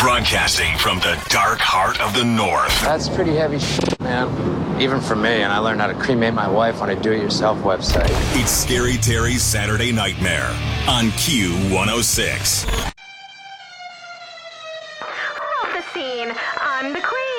Broadcasting from the dark heart of the North. That's pretty heavy shit, man. Even for me, and I learned how to cremate my wife on a do-it-yourself website. It's Scary Terry's Saturday Nightmare on Q106. Off the scene. I'm the queen.